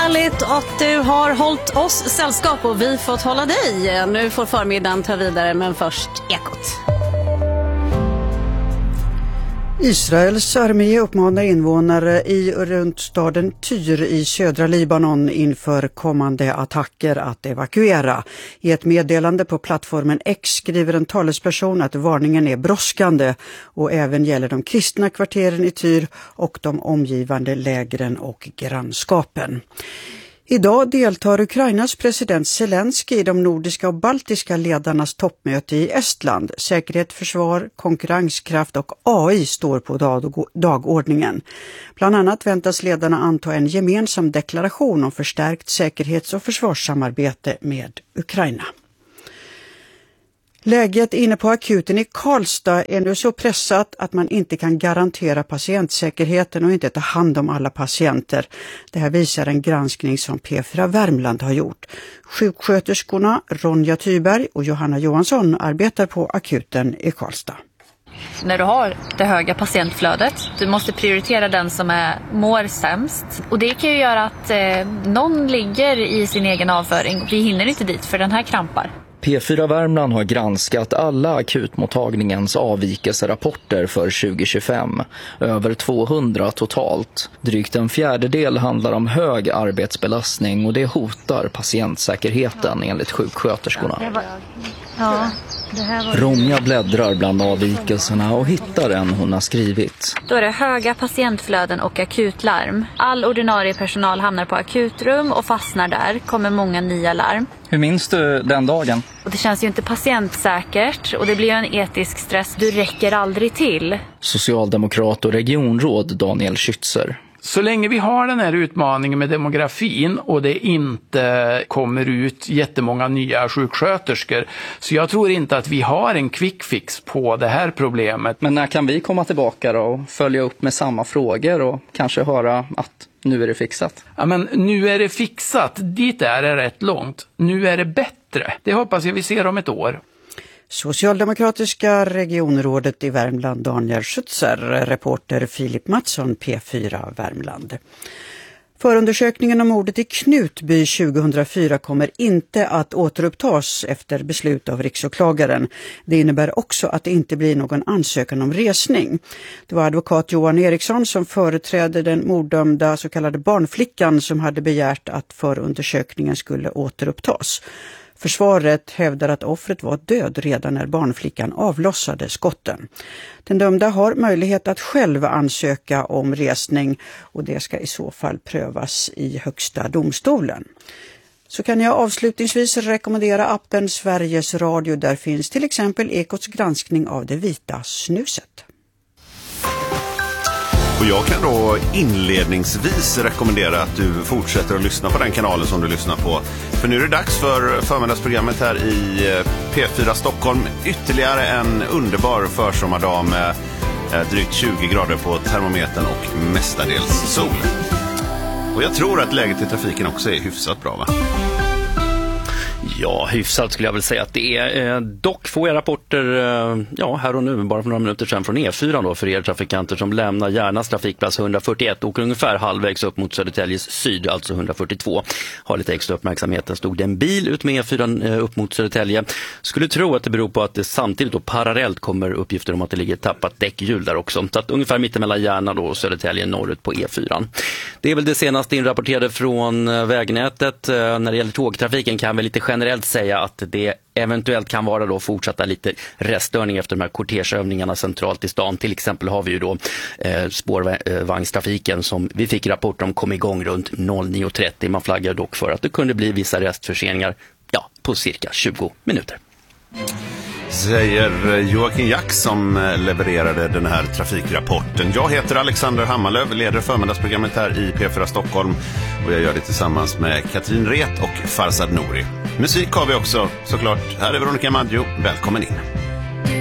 Härligt att du har hållit oss sällskap och vi fått hålla dig. Nu får förmiddagen ta vidare, men först Ekot. Israels armé uppmanar invånare i och runt staden Tyr i södra Libanon inför kommande attacker att evakuera. I ett meddelande på plattformen X skriver en talesperson att varningen är brådskande och även gäller de kristna kvarteren i Tyr och de omgivande lägren och grannskapen. Idag deltar Ukrainas president Zelensky i de nordiska och baltiska ledarnas toppmöte i Estland. Säkerhet, försvar, konkurrenskraft och AI står på dagordningen. Bland annat väntas ledarna anta en gemensam deklaration om förstärkt säkerhets- och försvarssamarbete med Ukraina. Läget inne på akuten i Karlstad är nu så pressat att man inte kan garantera patientsäkerheten och inte ta hand om alla patienter. Det här visar en granskning som P4 Värmland har gjort. Sjuksköterskorna Ronja Thyberg och Johanna Johansson arbetar på akuten i Karlstad. När du har det höga patientflödet, du måste prioritera den som mår sämst. Och det kan ju göra att någon ligger i sin egen avföring. Vi hinner inte dit för den här krampar. P4 Värmland har granskat alla akutmottagningens avvikelserapporter för 2025. Över 200 totalt. Drygt en fjärdedel handlar om hög arbetsbelastning och det hotar patientsäkerheten enligt sjuksköterskorna. Ronja bläddrar bland avvikelserna och hittar en hon har skrivit. Då är det höga patientflöden och akutlarm. All ordinarie personal hamnar på akutrum och fastnar där. Kommer många nya larm. Hur minns du den dagen? Och det känns ju inte patientsäkert och det blir en etisk stress. Du räcker aldrig till. Socialdemokrat och regionråd Daniel Schützer. Så länge vi har den här utmaningen med demografin och det inte kommer ut jättemånga nya sjuksköterskor, så jag tror inte att vi har en quick fix på det här problemet. Men när kan vi komma tillbaka då och följa upp med samma frågor och kanske höra att nu är det fixat? Ja, men nu är det fixat. Dit är det rätt långt. Nu är det bättre. Det hoppas jag vi ser om ett år. Socialdemokratiska regionrådet i Värmland Daniel Schützer, reporter Filip Mattsson, P4 Värmland. Förundersökningen om mordet i Knutby 2004 kommer inte att återupptas efter beslut av riksåklagaren. Det innebär också att det inte blir någon ansökan om resning. Det var advokat Johan Eriksson som företrädde den morddömda så kallade barnflickan som hade begärt att förundersökningen skulle återupptas. Försvaret hävdar att offret var död redan när barnflickan avlossade skotten. Den dömda har möjlighet att själv ansöka om resning och det ska i så fall prövas i Högsta domstolen. Så kan jag avslutningsvis rekommendera appen Sveriges Radio. Där finns till exempel Ekots granskning av det vita snuset. Och jag kan då inledningsvis rekommendera att du fortsätter att lyssna på den kanalen som du lyssnar på. För nu är det dags för förmiddagsprogrammet här i P4 Stockholm. Ytterligare en underbar försommardag med drygt 20 grader på termometern och mestadels sol. Och jag tror att läget i trafiken också är hyfsat bra, va? Ja, hyfsat skulle jag väl säga att det är. Dock får jag rapporter här och nu, bara för några minuter sedan från E4 då, för er trafikanter som lämnar Järnas trafikplats 141 och ungefär halvvägs upp mot Södertäljes syd, alltså 142. Har lite extra uppmärksamhet. Stod det en bil ut med E4 upp mot Södertälje. Skulle tro att det beror på att det samtidigt och parallellt kommer uppgifter om att det ligger tappat däckhjul där också. Så att ungefär mittemellan Järna då och Södertälje norrut på E4. Det är väl det senaste inrapporterade från vägnätet. När det gäller tågtrafiken kan vi lite generellt säga att det eventuellt kan vara då fortsatta lite reststörning efter de här kortegeövningarna centralt i stan. Till exempel har vi ju då spårvagnstrafiken som vi fick rapporter om kom igång runt 09.30. Man flaggar dock för att det kunde bli vissa restförseningar på cirka 20 minuter. Säger Joakim Jack som levererade den här trafikrapporten. Jag heter Alexander Hammarlöv, leder förmiddagsprogrammet här i P4 Stockholm och jag gör det tillsammans med Katrin Ret och Farsad Nouri. Musik har vi också såklart. Här är Veronica Maggio. Välkommen in.